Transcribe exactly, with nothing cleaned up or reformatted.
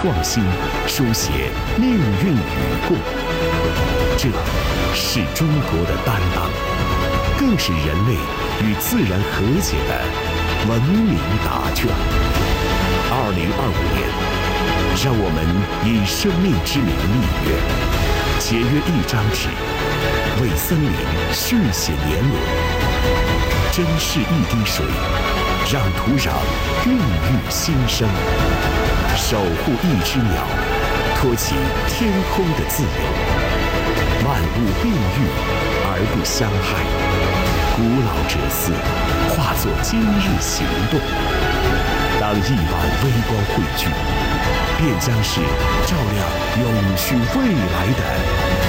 创新，书写命运雨过。这是中国的担当，更是人类与自然和解的文明答卷。二零二五年，让我们以生命之名立约，节约一张纸，为森林续写年轮，珍视一滴水，让土壤孕育新生，守护一只鸟，托起天空的自由。万物并育而不相害，古老哲思化作今日行动。当一晚微光汇聚，便将是照亮永续未来的